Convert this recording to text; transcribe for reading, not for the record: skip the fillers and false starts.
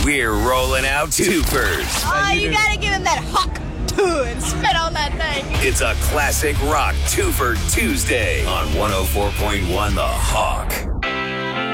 We're rolling out twofers. Oh, you gotta give him that hawk and spit on that thing. It's a classic rock twofer Tuesday on 104.1 The Hawk.